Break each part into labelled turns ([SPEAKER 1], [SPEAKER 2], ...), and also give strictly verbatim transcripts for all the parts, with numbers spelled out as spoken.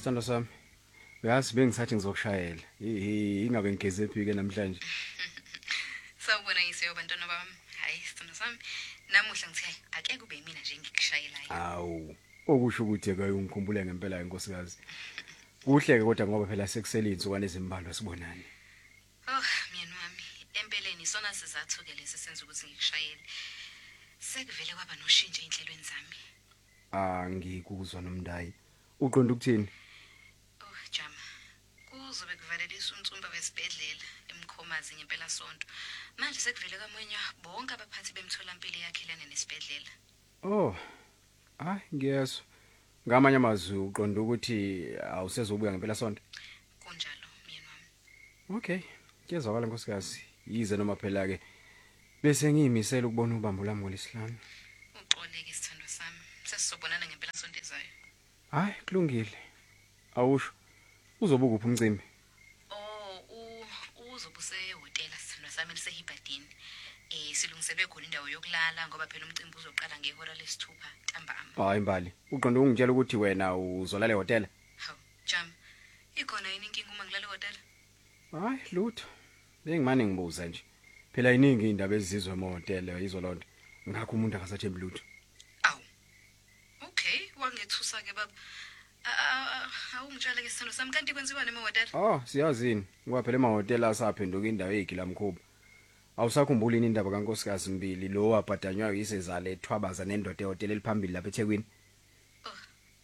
[SPEAKER 1] sithando sami. Uyazi bengisathi ngizokushayela. Ingabe ngigeze phike namhlanje.
[SPEAKER 2] Sawubona yisiyo bantwana bami. Hayi sithando sami. Namuhla ngithe ake kube mina nje ngikushayelayo.
[SPEAKER 1] Awu, okusho ukuthi ke ungikhumbule ngempela inkosikazi. Kuhle ke kodwa ngoba phela sekusele insukwane ezimbalwa sibonani.
[SPEAKER 2] Oh, myeni wami, empeleni sona sizathu ke lesi senza ukuthi ngikushayele. Sekuvele kwaba noshintsho enhlelweni zami.
[SPEAKER 1] Ah, ngikuzwa nomndayi. Uqonda ukuthini?
[SPEAKER 2] Oh, Jama. Kuzobe kuvalelisa umcumba wesibedlela emkhomazi ngempela sonto. Manje sekuvele kamonya bonke abaphathi bemtholampilo yakhelana nesibedlela.
[SPEAKER 1] Oh. Ah, ngiyezwa. Ngamanye amazwi uqonda ukuthi awusezobuya ngempela sonto.
[SPEAKER 2] Kunjalo, myeni wami.
[SPEAKER 1] Okay, kuyezwakala nkosikazi. Yize noma phela ke bese ngiyimisela ukubona ubambo lami ngolesihlanu.
[SPEAKER 2] Uxoleke sithando sami. Sesizobonana ngempela sonto ezayo.
[SPEAKER 1] Hayi, kulungile. Awusho. Uzobuka uphi umcimbi?
[SPEAKER 2] Oh, u uzobuse hotela sithando sami lisehibadini. Eh silungisebe khona indawo yokulala ngoba phela umcimbi uzoqala ngehora lesithupha ntambama.
[SPEAKER 1] Hayi mbali. Uqonda ungitshela ukuthi wena uzolala ehotela?
[SPEAKER 2] Hawu, Jam. Ikhona yini inkinga uma ngilala ehotela?
[SPEAKER 1] Hayi, lutho. Bengimane ngibuza nje. Phela iningi indaba ezizwe emahotela izolonto. Ngakho umuntu akasathembi lutho.
[SPEAKER 2] Awu. Okay, wangethusa ke baba. Awungitshela ke sithando sami kanti kwenziwa emahotela?
[SPEAKER 1] Oh, siyazini. Ngoba phela emahotela asaphenduka indawo ezigilamkhuba. Awusakhumbuli indaba kaNkosikazi Mbili lo wabhadanywa yisezala ethwabaza nendoda ehotela eliphambili lapha eThekwini.
[SPEAKER 2] Oh.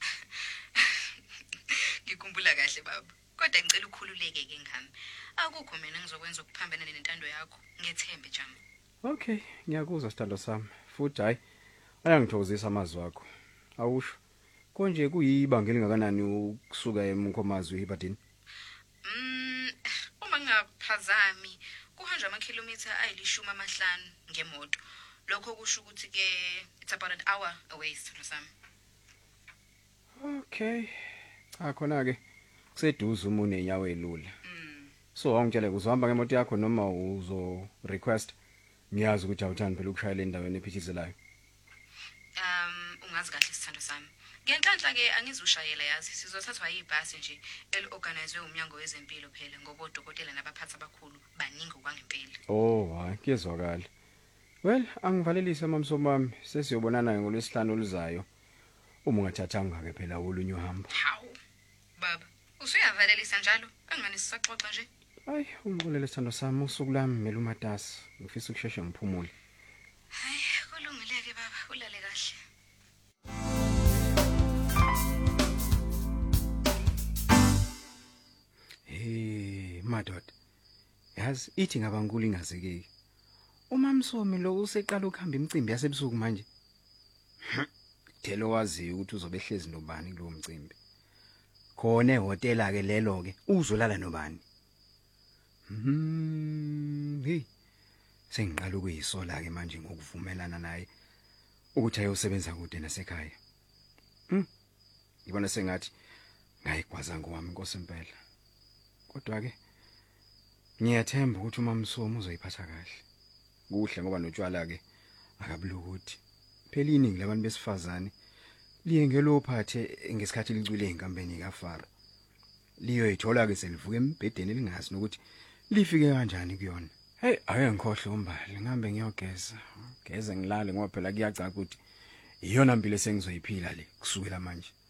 [SPEAKER 2] Ngikhumbula kahle baba. Kodwa ngicela ukukhululeke ke ngami. Akukho mina ngizokwenza ukuphambana nentando yakho. Ngethembe Jama.
[SPEAKER 1] Okay, ngiyakuzwa sithando sami. Futhi hayi ayangithokozisa amazwi akho. Awusho. Konje kuyibanga elingakanani ukusuka emkhomazi uHibadini?
[SPEAKER 2] Mm, uma ngaphazami kuhanjwa amakhilometha ayilishumi amahlanu ngemoto. Lokho kusho ukuthi ke it's about an hour away sithando sami.
[SPEAKER 1] Okay. Cha khona ke kuseduze uma unenyawo elula.
[SPEAKER 2] Mm.
[SPEAKER 1] So awungitshela uzohamba ngemoto yakho noma uzo request? Ngiyazi ukuthi awuthandi phela ukushayela endaweni ephithizelayo.
[SPEAKER 2] Um, ungazi kahle sithando sami. Ngenhlanhla ke angizushayela yazi sizothathwa yibhasi nje eliorganizwe umnyango wezempilo phela ngoba odokotela nabaphathi abakhulu baningi okwangempela.
[SPEAKER 1] Oh, hayi kuyezwakala. Well, angivalelise mamsomami sesiyobonana ngolwesihlanu oluzayo. Uma ungathathanga ke phela olunye uhambo.
[SPEAKER 2] Hawu. Baba, usuyavalelisa njalo? Angani sisaxoxa nje?
[SPEAKER 1] Hayi, umxolele sithando sami usuku lami mele umatasa. Ngifisa ukusheshe ngiphumule.
[SPEAKER 2] Hayi, kulungile ke baba, ulale kahle.
[SPEAKER 1] Hey, madoda. Yazi ithi ngabankulu ingazekeki. Umamsomi lo useqala ukuhamba imicimbi yasebusuku manje. Thelo wazi ukuthi uzobe ehlezi nobani kulo mcimbi. Khona ehotela ke lelo ke uzolala nobani. Mhm. Hey. Sengiqala ukuyisola ke manje ngokuvumelana naye ukuthi ayosebenza kude nasekhaya. Hm. Ngibona sengathi ngayigwaza ngowami inkosi impela. Kodwa ke ngiyathemba ukuthi umamsomo uzoyiphatha kahle. Kuhle ngoba notshwala ke akabulukuthi. Phela iningi labantu besifazane liye ngelophathe ngesikhathi licwile enkambeni kaFaro. Liyo ithola ke selivuka embedeni elingazi nokuthi lifike kanjani kuyona. Hey, ake ngikhohle umbali, ngihambe ngiyogeza. Geze ngilale ngoba phela kuyacaca ukuthi iyona impilo sengizoyiphila le kusukela manje.